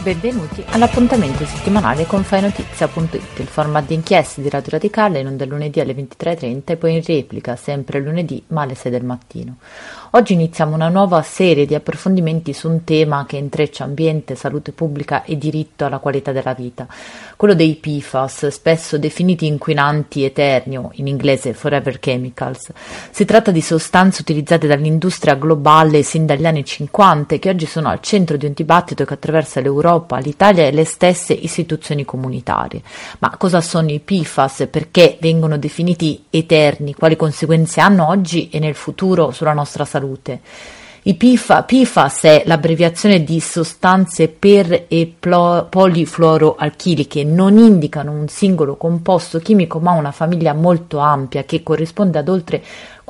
Benvenuti all'appuntamento settimanale con fainotizia.it, il format di inchieste di Radio Radicale, in onda lunedì alle 23:30 e poi in replica sempre lunedì ma alle 6 del mattino. Oggi iniziamo una nuova serie di approfondimenti su un tema che intreccia ambiente, salute pubblica e diritto alla qualità della vita, quello dei PFAS, spesso definiti inquinanti eterni o in inglese forever chemicals. Si tratta di sostanze utilizzate dall'industria globale sin dagli anni 50 e che oggi sono al centro di un dibattito che attraversa l'Europa, l'Italia e le stesse istituzioni comunitarie. Ma cosa sono i PFAS? Perché vengono definiti eterni? Quali conseguenze hanno oggi e nel futuro sulla nostra salute? I PFAS è l'abbreviazione di sostanze per e polifluoroalchiliche, non indicano un singolo composto chimico ma una famiglia molto ampia che corrisponde ad oltre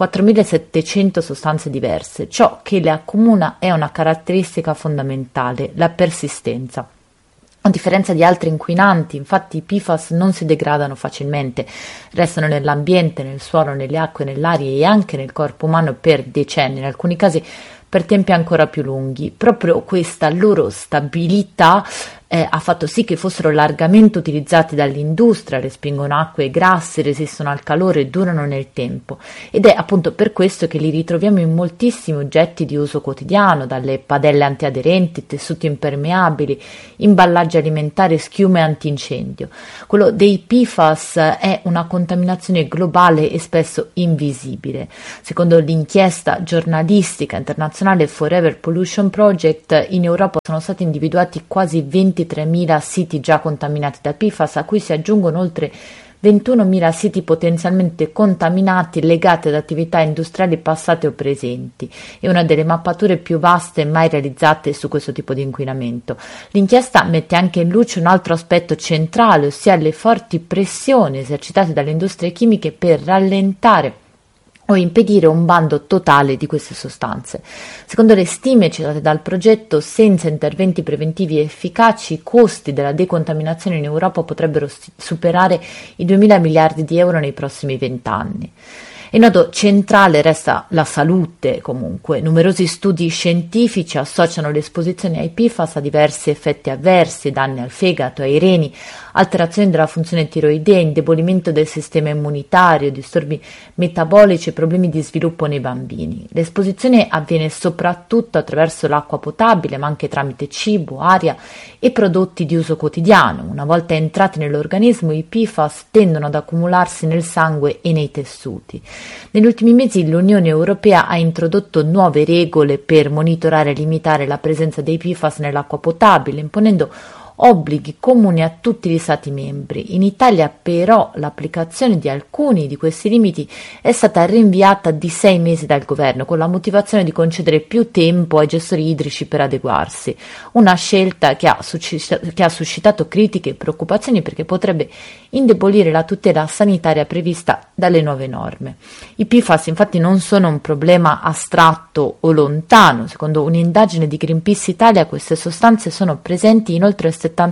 4.700 sostanze diverse. Ciò che le accomuna è una caratteristica fondamentale, la persistenza. A differenza di altri inquinanti, infatti, i PFAS non si degradano facilmente, restano nell'ambiente, nel suolo, nelle acque, nell'aria e anche nel corpo umano per decenni, in alcuni casi per tempi ancora più lunghi. Proprio questa loro stabilità ha fatto sì che fossero largamente utilizzati dall'industria, respingono acque e grassi, resistono al calore e durano nel tempo, ed è appunto per questo che li ritroviamo in moltissimi oggetti di uso quotidiano, dalle padelle antiaderenti, tessuti impermeabili, imballaggi alimentari, schiume antincendio. Quello dei PFAS è una contaminazione globale e spesso invisibile. Secondo l'inchiesta giornalistica internazionale Forever Pollution Project, in Europa sono stati individuati quasi 23.000 siti già contaminati da PFAS, a cui si aggiungono oltre 21.000 siti potenzialmente contaminati legati ad attività industriali passate o presenti. È una delle mappature più vaste mai realizzate su questo tipo di inquinamento. L'inchiesta mette anche in luce un altro aspetto centrale, ossia le forti pressioni esercitate dalle industrie chimiche per rallentare o impedire un bando totale di queste sostanze. Secondo le stime citate dal progetto, senza interventi preventivi efficaci, i costi della decontaminazione in Europa potrebbero superare i 2.000 miliardi di euro nei prossimi 20 anni. Il nodo centrale resta la salute, comunque. Numerosi studi scientifici associano l'esposizione ai PFAS a diversi effetti avversi, danni al fegato, ai reni, alterazioni della funzione tiroidea, indebolimento del sistema immunitario, disturbi metabolici e problemi di sviluppo nei bambini. L'esposizione avviene soprattutto attraverso l'acqua potabile, ma anche tramite cibo, aria e prodotti di uso quotidiano. Una volta entrati nell'organismo, i PFAS tendono ad accumularsi nel sangue e nei tessuti. Negli ultimi mesi l'Unione Europea ha introdotto nuove regole per monitorare e limitare la presenza dei PFAS nell'acqua potabile, imponendo obblighi comuni a tutti gli Stati membri. In Italia però l'applicazione di alcuni di questi limiti è stata rinviata di 6 mesi dal governo, con la motivazione di concedere più tempo ai gestori idrici per adeguarsi, una scelta che ha suscitato critiche e preoccupazioni perché potrebbe indebolire la tutela sanitaria prevista dalle nuove norme. I PFAS infatti non sono un problema astratto o lontano. Secondo un'indagine di Greenpeace Italia, queste sostanze sono presenti in oltre il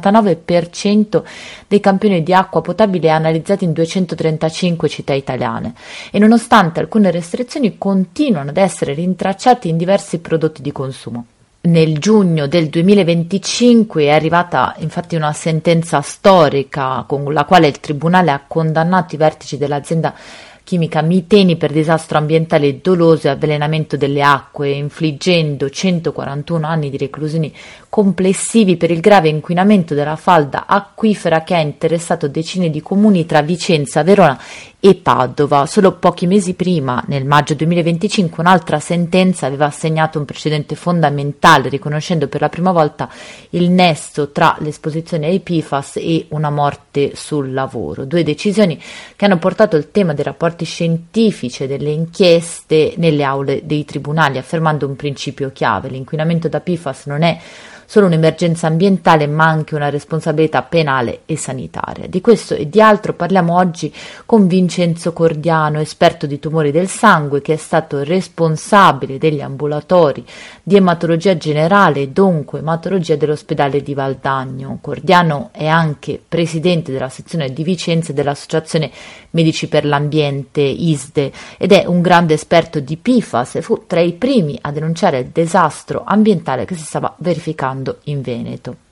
79% dei campioni di acqua potabile analizzati in 235 città italiane e nonostante alcune restrizioni continuano ad essere rintracciati in diversi prodotti di consumo. Nel giugno del 2025 è arrivata infatti una sentenza storica con la quale il Tribunale ha condannato i vertici dell'azienda chimica Miteni per disastro ambientale doloso e avvelenamento delle acque, infliggendo 141 anni di reclusione complessivi per il grave inquinamento della falda acquifera che ha interessato decine di comuni tra Vicenza, Verona e Padova. Solo pochi mesi prima, nel maggio 2025, un'altra sentenza aveva assegnato un precedente fondamentale, riconoscendo per la prima volta il nesso tra l'esposizione ai PFAS e una morte sul lavoro. 2 decisioni che hanno portato il tema dei rapporti scientifici e delle inchieste nelle aule dei tribunali, affermando un principio chiave: l'inquinamento da PFAS non è solo un'emergenza ambientale ma anche una responsabilità penale e sanitaria. Di questo e di altro parliamo oggi con Vincenzo Cordiano, esperto di tumori del sangue, che è stato responsabile degli ambulatori di ematologia generale ed oncoematologia dell'ospedale di Valdagno. Cordiano è anche presidente della sezione di Vicenza dell'Associazione Medici per l'Ambiente ISDE ed è un grande esperto di PFAS e fu tra i primi a denunciare il disastro ambientale che si stava verificando in Veneto.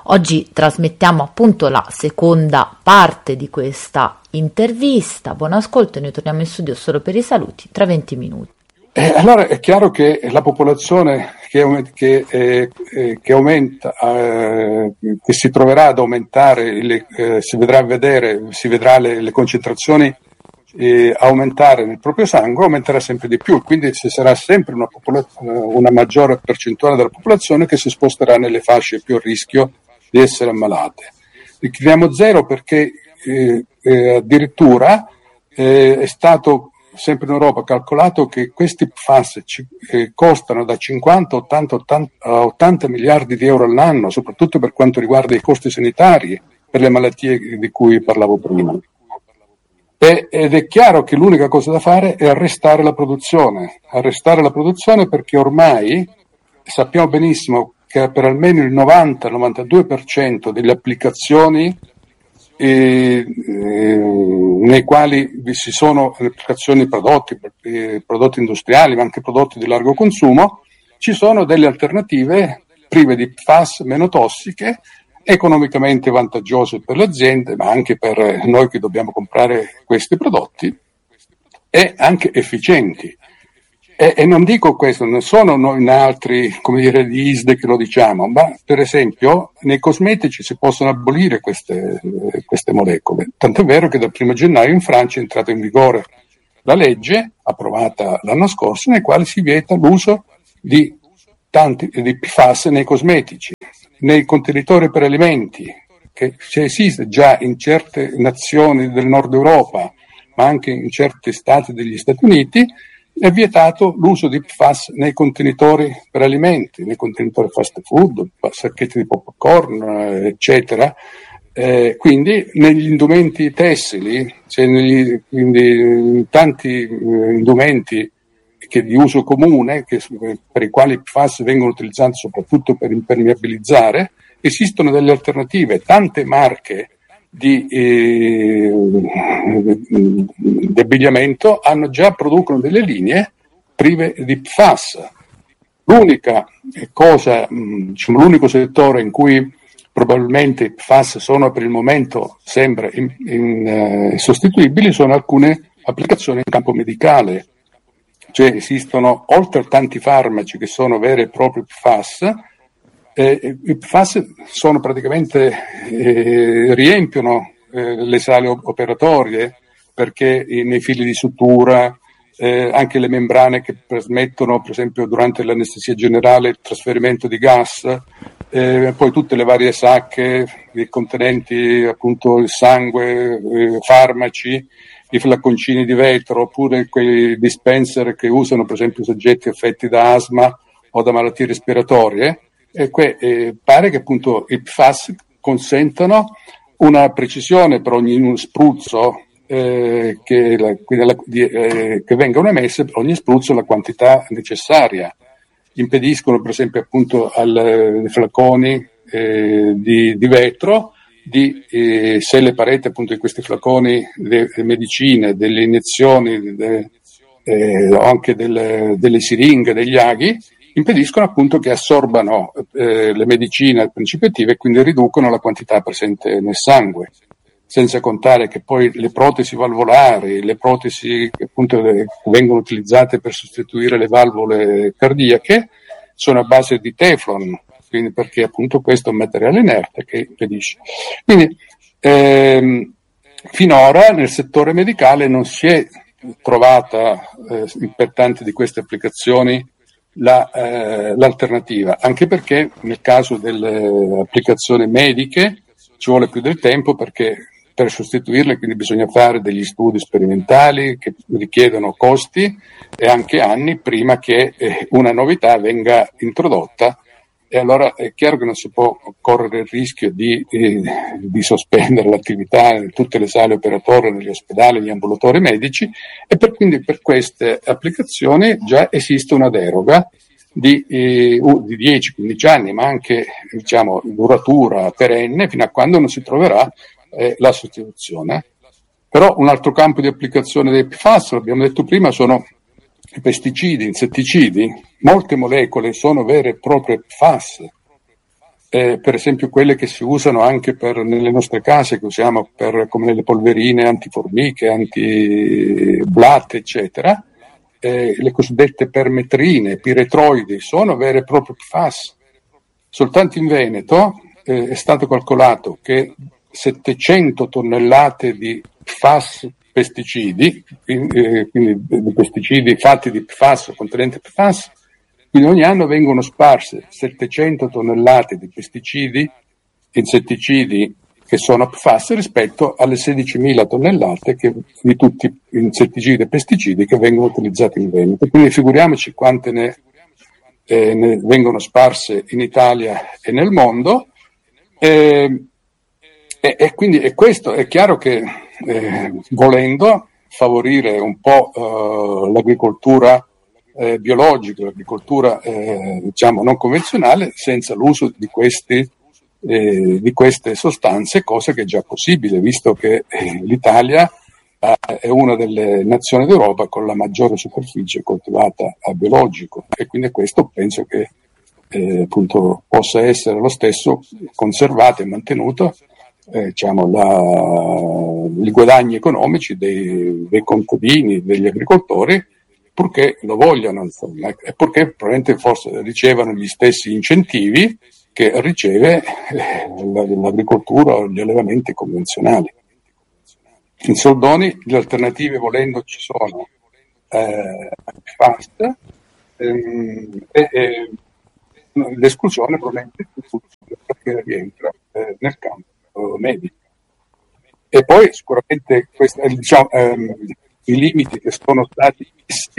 Oggi trasmettiamo appunto la seconda parte di questa intervista. Buon ascolto, noi torniamo in studio solo per i saluti tra 20 minuti. Allora è chiaro che la popolazione che aumenta, che si troverà ad aumentare, si vedrà le concentrazioni aumentare nel proprio sangue, aumenterà sempre di più, quindi ci sarà sempre una maggiore percentuale della popolazione che si sposterà nelle fasce più a rischio di essere ammalate. Chiediamo zero perché addirittura è stato sempre in Europa calcolato che questi PFAS costano da 50 a 80 miliardi di euro all'anno, soprattutto per quanto riguarda i costi sanitari per le malattie di cui parlavo prima. Ed è chiaro che l'unica cosa da fare è arrestare la produzione perché ormai sappiamo benissimo che per almeno il 90-92% delle applicazioni nei quali vi si sono applicazioni prodotti industriali ma anche prodotti di largo consumo, ci sono delle alternative prive di PFAS, meno tossiche, economicamente vantaggiose per le aziende ma anche per noi che dobbiamo comprare questi prodotti e anche efficienti. E non dico questo, non sono noi altri, come dire, di ISDE che lo diciamo, ma per esempio nei cosmetici si possono abolire queste molecole. Tant'è vero che dal 1 gennaio in Francia è entrata in vigore la legge, approvata l'anno scorso, nel quale si vieta l'uso di PFAS nei cosmetici, nei contenitori per alimenti, che esiste già in certe nazioni del nord Europa, ma anche in certi stati degli Stati Uniti. È vietato l'uso di PFAS nei contenitori per alimenti, nei contenitori fast food, sacchetti di popcorn, eccetera. Quindi negli indumenti tessili, quindi tanti indumenti di uso comune, per i quali i PFAS vengono utilizzati soprattutto per impermeabilizzare, esistono delle alternative. Tante marche di abbigliamento producono delle linee prive di PFAS. L'unica cosa, l'unico settore in cui probabilmente i PFAS sono per il momento sembra insostituibili sono alcune applicazioni in campo medicale, cioè esistono oltre a tanti farmaci che sono veri e propri PFAS. I PFAS sono praticamente riempiono le sale operatorie perché nei fili di sutura, anche le membrane che trasmettono, per esempio durante l'anestesia generale, il trasferimento di gas, poi tutte le varie sacche contenenti appunto il sangue, farmaci, i flacconcini di vetro, oppure quei dispenser che usano per esempio soggetti affetti da asma o da malattie respiratorie. Pare che appunto i PFAS consentano una precisione per ogni spruzzo che vengano emesse per ogni spruzzo la quantità necessaria. Impediscono per esempio appunto ai flaconi di vetro se le pareti appunto di questi flaconi delle medicine, delle iniezioni o anche delle siringhe, degli aghi, impediscono appunto che assorbano le medicine al principio attivo e quindi riducono la quantità presente nel sangue. Senza contare che poi le protesi valvolari, le protesi che appunto vengono utilizzate per sostituire le valvole cardiache sono a base di Teflon, quindi perché appunto questo è un materiale inerte che impedisce. Quindi finora nel settore medicale non si è trovata per tante di queste applicazioni l'alternativa, anche perché nel caso delle applicazioni mediche ci vuole più del tempo, perché per sostituirle quindi bisogna fare degli studi sperimentali che richiedono costi e anche anni prima che una novità venga introdotta, e allora è chiaro che non si può correre il rischio di sospendere l'attività in tutte le sale operatorie, negli ospedali, negli ambulatori medici, e quindi per queste applicazioni già esiste una deroga di 10-15 anni, ma anche diciamo duratura perenne fino a quando non si troverà la sostituzione. Però un altro campo di applicazione dei PFAS, l'abbiamo detto prima, sono i pesticidi, insetticidi. Molte molecole sono vere e proprie PFAS per esempio quelle che si usano anche nelle nostre case, che usiamo come le polverine antiformiche, antiblatte, eccetera, le cosiddette permetrine, piretroidi, sono vere e proprie PFAS. Soltanto in Veneto è stato calcolato che 700 tonnellate di PFAS pesticidi, quindi di pesticidi fatti di PFAS o contenenti PFAS, quindi ogni anno vengono sparse 700 tonnellate di pesticidi, insetticidi che sono PFAS rispetto alle 16.000 tonnellate di tutti gli insetticidi e pesticidi che vengono utilizzati in Veneto. Quindi figuriamoci quante ne vengono sparse in Italia e nel mondo. E quindi questo è chiaro che volendo favorire un po' l'agricoltura biologica, l'agricoltura diciamo non convenzionale, senza l'uso di queste sostanze, cosa che è già possibile, visto che l'Italia è una delle nazioni d'Europa con la maggiore superficie coltivata a biologico, e quindi questo penso che appunto possa essere lo stesso conservato e mantenuto diciamo i guadagni economici dei contadini, degli agricoltori, purché lo vogliano, insomma, e purché probabilmente forse ricevano gli stessi incentivi che riceve l'agricoltura o gli allevamenti convenzionali. In soldoni le alternative, volendo, ci sono fast, l'esclusione probabilmente perché rientra nel campo medico. E poi sicuramente i limiti che sono stati fissi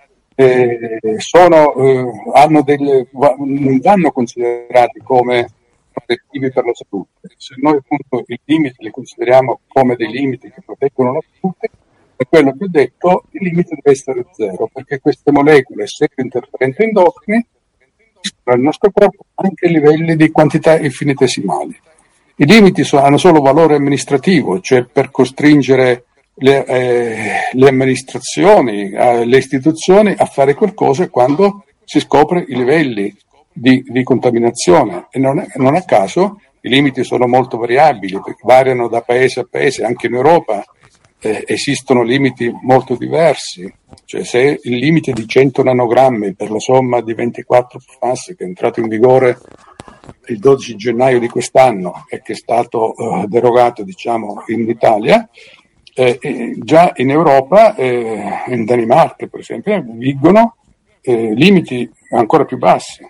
non vanno considerati come protettivi per la salute. Se noi appunto i limiti li consideriamo come dei limiti che proteggono la salute, per quello che ho detto, il limite deve essere zero, perché queste molecole, essendo interferenti endocrini, nel nostro corpo anche a livelli di quantità infinitesimali. I limiti hanno solo valore amministrativo, cioè per costringere le amministrazioni, le istituzioni a fare qualcosa quando si scopre i livelli di contaminazione, e non a caso i limiti sono molto variabili, perché variano da paese a paese. Anche in Europa esistono limiti molto diversi, cioè se il limite di 100 nanogrammi per la somma di 24 PFAS, che è entrato in vigore il 12 gennaio di quest'anno e che è stato derogato diciamo in Italia, già in Europa, in Danimarca per esempio, vigono limiti ancora più bassi,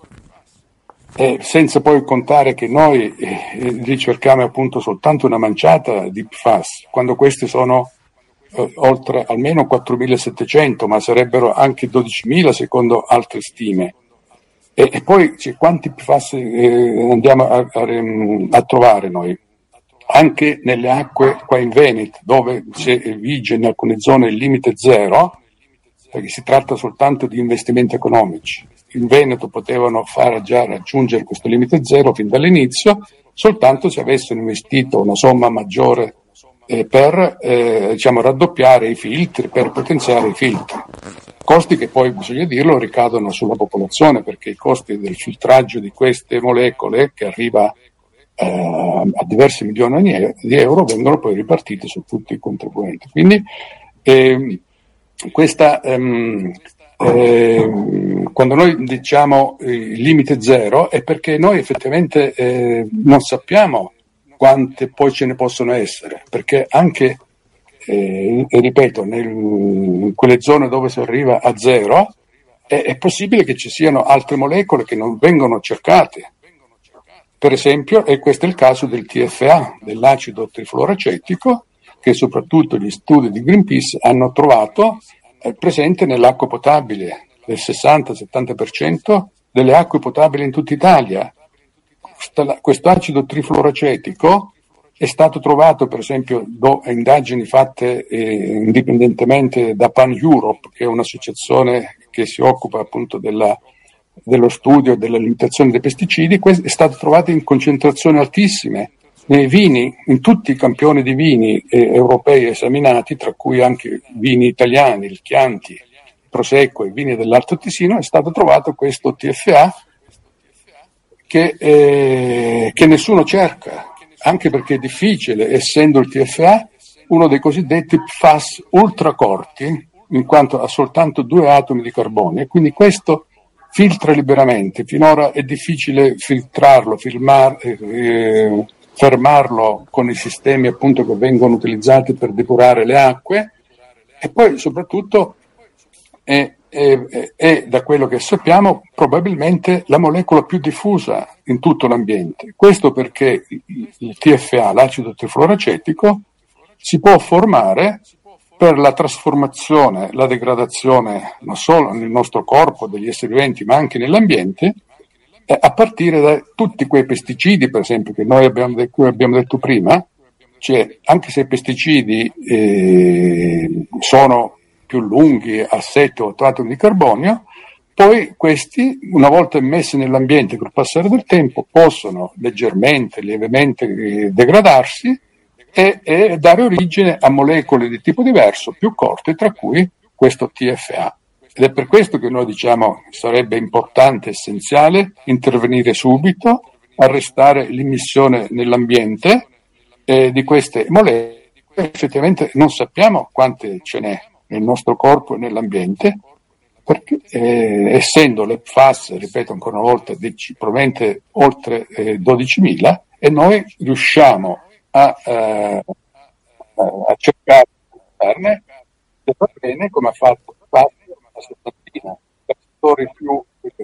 senza poi contare che noi ricerchiamo appunto soltanto una manciata di PFAS, quando questi sono oltre almeno 4.700, ma sarebbero anche 12.000 secondo altre stime. E poi quanti PFAS andiamo a trovare noi? Anche nelle acque qua in Veneto, dove vige in alcune zone il limite zero, perché si tratta soltanto di investimenti economici. In Veneto potevano far già raggiungere questo limite zero fin dall'inizio, soltanto se avessero investito una somma maggiore per raddoppiare i filtri, per potenziare i filtri. Costi che poi, bisogna dirlo, ricadono sulla popolazione, perché i costi del filtraggio di queste molecole, che arriva a diversi milioni di euro, vengono poi ripartiti su tutti i contribuenti. Quindi quando noi diciamo il limite zero è perché noi effettivamente non sappiamo quante poi ce ne possono essere, perché anche e ripeto, in quelle zone dove si arriva a zero è possibile che ci siano altre molecole che non vengono cercate. Per esempio, e questo è il caso del TFA, dell'acido trifluoracetico, che soprattutto gli studi di Greenpeace hanno trovato presente nell'acqua potabile, del 60-70% delle acque potabili in tutta Italia. Questo acido trifluoracetico è stato trovato, per esempio, da indagini fatte indipendentemente da Pan Europe, che è un'associazione che si occupa appunto dello studio e della limitazione dei pesticidi. È stato trovato in concentrazioni altissime nei vini, in tutti i campioni di vini europei esaminati, tra cui anche vini italiani, il Chianti, il Prosecco e vini dell'Alto Tesino. È stato trovato questo TFA che nessuno cerca, anche perché è difficile, essendo il TFA uno dei cosiddetti PFAS ultracorti, in quanto ha soltanto 2 atomi di carbonio, e quindi questo filtra liberamente. Finora è difficile filtrarlo, fermarlo con i sistemi appunto che vengono utilizzati per depurare le acque, e poi soprattutto è da quello che sappiamo probabilmente la molecola più diffusa in tutto l'ambiente. Questo perché il TFA, l'acido trifluoracetico, si può formare per la trasformazione, la degradazione non solo nel nostro corpo, degli esseri viventi, ma anche nell'ambiente, a partire da tutti quei pesticidi, per esempio, che noi abbiamo detto prima. Cioè, anche se i pesticidi sono più lunghi, a 7 o 8 atomi di carbonio, poi questi, una volta immessi nell'ambiente col passare del tempo, possono leggermente, lievemente degradarsi e dare origine a molecole di tipo diverso, più corte, tra cui questo TFA. Ed è per questo che noi diciamo che sarebbe importante, essenziale, intervenire subito, arrestare l'immissione nell'ambiente di queste molecole. Effettivamente non sappiamo quante ce n'è nel nostro corpo e nell'ambiente, perché essendo le PFAS, ripeto ancora una volta, probabilmente oltre 12.000, e noi riusciamo a cercare di farne, se va bene, come ha fatto la settantina, tra i settori più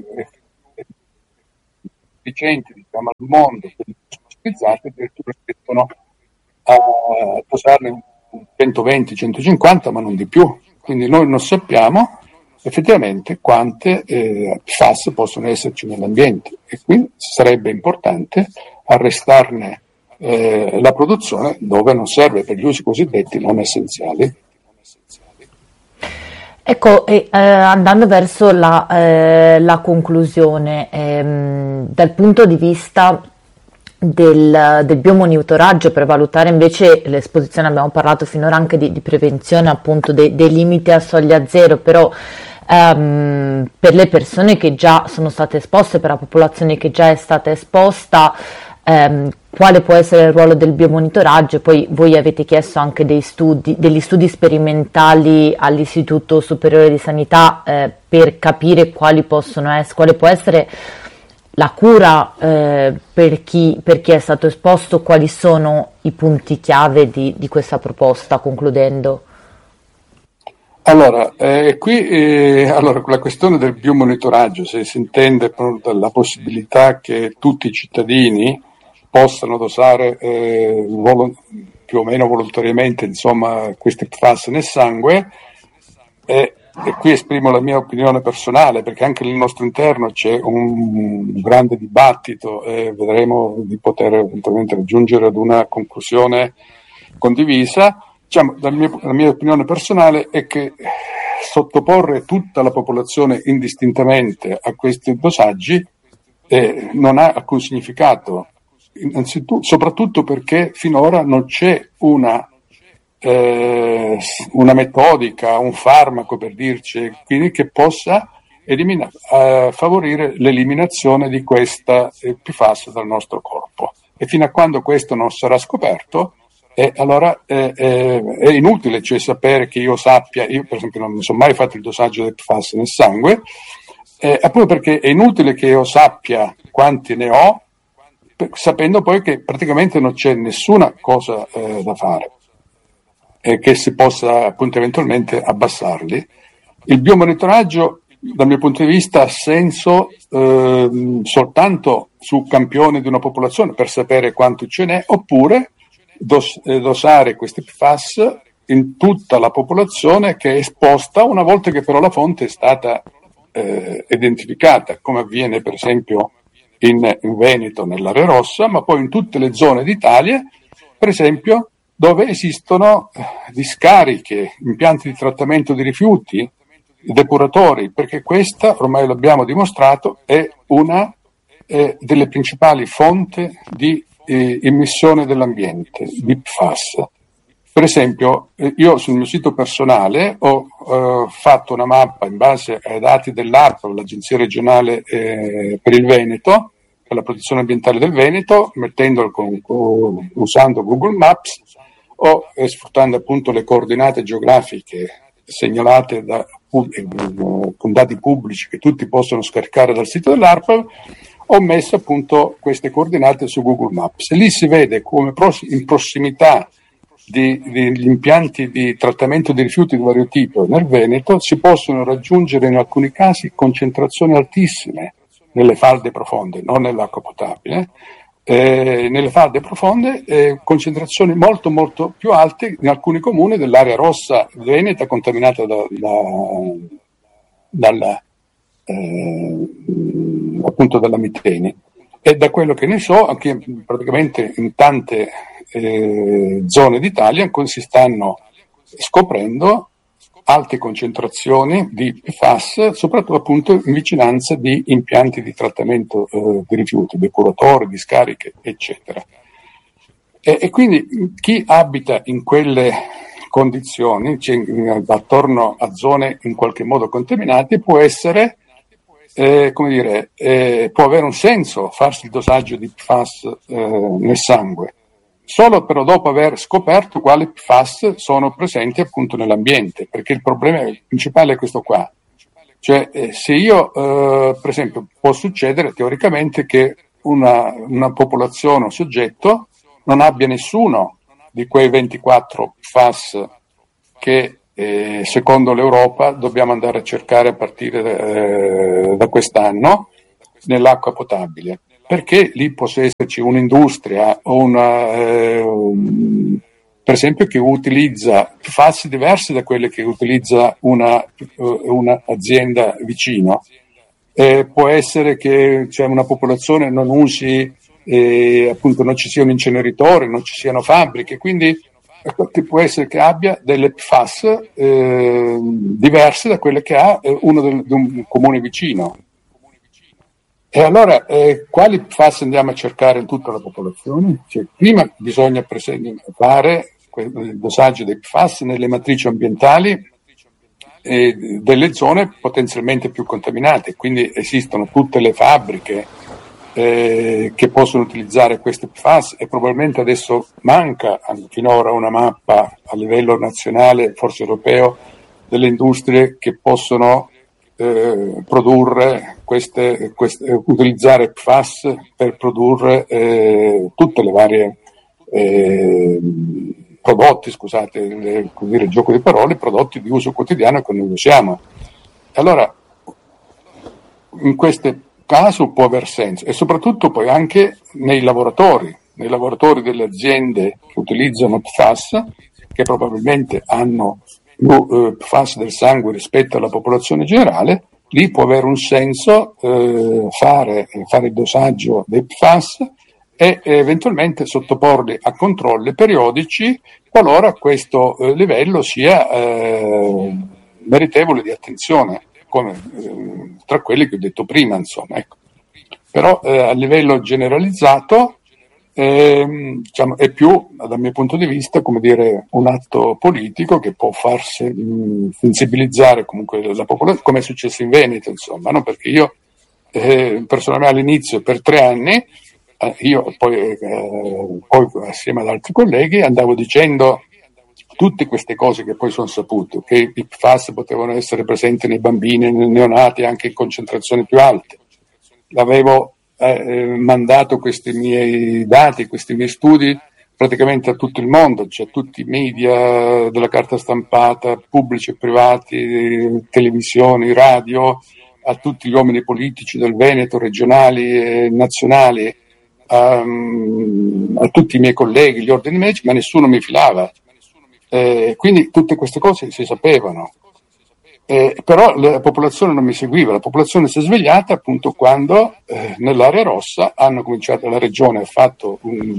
efficienti, diciamo, al mondo, che sono utilizzati, addirittura riescono a posarne 120-150, ma non di più. Quindi noi non sappiamo effettivamente quante PFAS possono esserci nell'ambiente, e quindi sarebbe importante arrestarne la produzione dove non serve, per gli usi cosiddetti non essenziali. Ecco, andando verso la conclusione, dal punto di vista del biomonitoraggio, per valutare invece l'esposizione, abbiamo parlato finora anche di prevenzione, appunto dei limiti a soglia zero, però per le persone che già sono state esposte, per la popolazione che già è stata esposta, quale può essere il ruolo del biomonitoraggio? Poi voi avete chiesto anche degli studi sperimentali all'Istituto Superiore di Sanità per capire quale può essere la cura per chi è stato esposto. Quali sono i punti chiave di questa proposta, concludendo? Allora, la questione del biomonitoraggio, se si intende la possibilità che tutti i cittadini possano dosare più o meno volontariamente, insomma, questi PFAS nel sangue, e qui esprimo la mia opinione personale, perché anche nel nostro interno c'è un grande dibattito e vedremo di poter eventualmente raggiungere ad una conclusione condivisa. Diciamo, la mia opinione personale è che sottoporre tutta la popolazione indistintamente a questi dosaggi non ha alcun significato, innanzitutto, soprattutto perché finora non c'è una metodica, un farmaco, per dirci, quindi, che possa favorire l'eliminazione di questa PFAS dal nostro corpo. E fino a quando questo non sarà scoperto, allora è inutile, cioè, sapere che io sappia, io per esempio non mi sono mai fatto il dosaggio del PFAS nel sangue, appunto perché è inutile che io sappia quanti ne ho, sapendo poi che praticamente non c'è nessuna cosa da fare, che si possa appunto eventualmente abbassarli. Il biomonitoraggio, dal mio punto di vista, ha senso soltanto su campioni di una popolazione per sapere quanto ce n'è, oppure dosare questi PFAS in tutta la popolazione che è esposta, una volta che però la fonte è stata identificata, come avviene per esempio in Veneto, nell'area rossa, ma poi in tutte le zone d'Italia, per esempio, dove esistono discariche, impianti di trattamento di rifiuti, depuratori, perché questa, ormai l'abbiamo dimostrato, è una delle principali fonti di emissione dell'ambiente, di PFAS. Per esempio, io sul mio sito personale ho fatto una mappa in base ai dati dell'ARPA, l'Agenzia regionale per il Veneto, per la protezione ambientale del Veneto, mettendolo usando Google Maps o sfruttando appunto le coordinate geografiche segnalate con dati pubblici che tutti possono scaricare dal sito dell'ARPAV. Ho messo appunto queste coordinate su Google Maps e lì si vede come in prossimità degli impianti di trattamento di rifiuti di vario tipo nel Veneto si possono raggiungere in alcuni casi concentrazioni altissime nelle falde profonde, non nell'acqua potabile, nelle falde profonde concentrazioni molto molto più alte in alcuni comuni dell'area rossa veneta contaminata appunto dalla miteni. E da quello che ne so, anche praticamente in tante zone d'Italia si stanno scoprendo alte concentrazioni di PFAS, soprattutto appunto in vicinanza di impianti di trattamento di rifiuti, depuratori, discariche, eccetera. E quindi chi abita in quelle condizioni, cioè attorno a zone in qualche modo contaminate, può essere può avere un senso farsi il dosaggio di PFAS nel sangue, solo però dopo aver scoperto quali PFAS sono presenti appunto nell'ambiente, perché il problema principale è questo qua. Cioè se io, per esempio, può succedere teoricamente che una popolazione, un soggetto, non abbia nessuno di quei 24 PFAS che secondo l'Europa dobbiamo andare a cercare a partire da quest'anno nell'acqua potabile, perché lì possa esserci un'industria o per esempio che utilizza PFAS diversi da quelle che utilizza una azienda vicino. Può essere che una popolazione non usi appunto non ci sia un inceneritore, non ci siano fabbriche, quindi che può essere che abbia delle PFAS diverse da quelle che ha uno di un comune vicino. E allora quali PFAS andiamo a cercare in tutta la popolazione? Cioè, prima bisogna fare il dosaggio dei PFAS nelle matrici ambientali delle zone potenzialmente più contaminate, quindi esistono tutte le fabbriche che possono utilizzare queste PFAS e probabilmente adesso manca finora una mappa a livello nazionale, forse europeo, delle industrie che possono produrre utilizzare PFAS per produrre tutte le varie prodotti, scusate il gioco di parole, prodotti di uso quotidiano che noi usiamo. Allora, in questo caso può aver senso, e soprattutto poi anche nei lavoratori delle aziende che utilizzano PFAS, che probabilmente hanno più PFAS del sangue rispetto alla popolazione generale, lì può avere un senso fare il dosaggio dei PFAS e eventualmente sottoporli a controlli periodici qualora questo livello sia meritevole di attenzione, come tra quelli che ho detto prima, insomma, ecco. Però a livello generalizzato è più, dal mio punto di vista, come dire, un atto politico che può farsi sensibilizzare comunque la popolazione, come è successo in Veneto, insomma, no? Perché io personalmente all'inizio per 3 anni io poi assieme ad altri colleghi andavo dicendo tutte queste cose che poi sono saputo, che i PFAS potevano essere presenti nei bambini e nei neonati anche in concentrazioni più alte. L'avevo mandato questi miei dati, questi miei studi praticamente a tutto il mondo, cioè a tutti i media della carta stampata, pubblici e privati, televisioni, radio, a tutti gli uomini politici del Veneto, regionali e nazionali, a tutti i miei colleghi, gli ordini medici, ma nessuno mi filava. Quindi tutte queste cose si sapevano. Però la popolazione non mi seguiva, la popolazione si è svegliata appunto quando nell'area rossa hanno cominciato, la regione ha fatto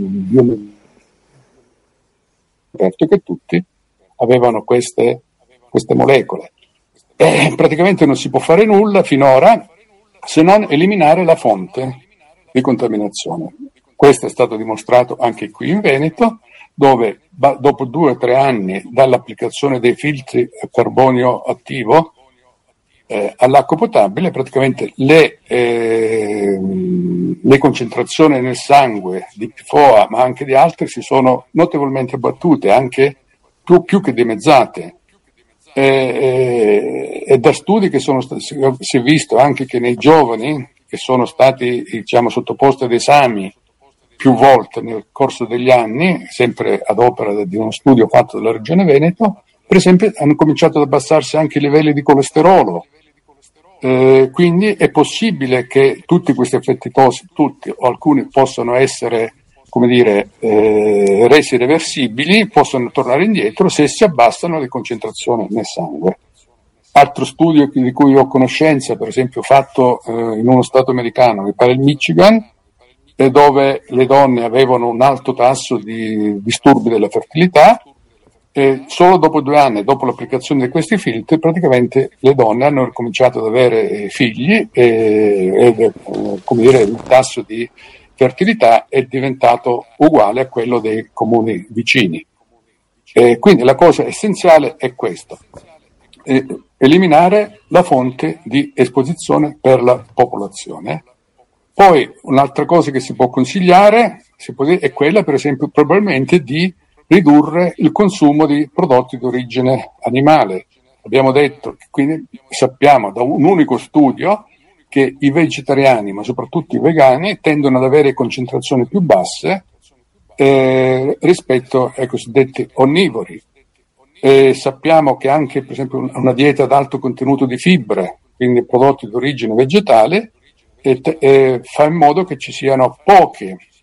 scoperto che tutti avevano queste molecole. Praticamente non si può fare nulla finora se non eliminare la fonte di contaminazione. Questo è stato dimostrato anche qui in Veneto, dove dopo 2 o 3 anni dall'applicazione dei filtri a carbonio attivo all'acqua potabile, praticamente le le concentrazioni nel sangue di PFOA, ma anche di altri, si sono notevolmente abbattute, anche più che dimezzate. E da studi che si è visto anche che nei giovani che sono stati, diciamo, sottoposti ad esami più volte nel corso degli anni, sempre ad opera di uno studio fatto dalla Regione Veneto, per esempio hanno cominciato ad abbassarsi anche i livelli di colesterolo. Quindi è possibile che tutti questi effetti tossici, tutti o alcuni, possono essere, come dire, resi reversibili, possono tornare indietro se si abbassano le concentrazioni nel sangue. Altro studio di cui ho conoscenza, per esempio fatto in uno stato americano, mi pare il Michigan, dove le donne avevano un alto tasso di disturbi della fertilità, e solo dopo 2 anni, dopo l'applicazione di questi filtri, praticamente le donne hanno ricominciato ad avere figli e come dire, il tasso di fertilità è diventato uguale a quello dei comuni vicini. Quindi la cosa essenziale è questo: eliminare la fonte di esposizione per la popolazione. Poi un'altra cosa che si può consigliare è quella, per esempio, probabilmente di ridurre il consumo di prodotti di origine animale. Abbiamo detto, quindi sappiamo da un unico studio, che i vegetariani, ma soprattutto i vegani, tendono ad avere concentrazioni più basse rispetto ai cosiddetti onnivori. Sappiamo che anche, per esempio, una dieta ad alto contenuto di fibre, quindi prodotti di origine vegetale, fa in modo che ci siano poche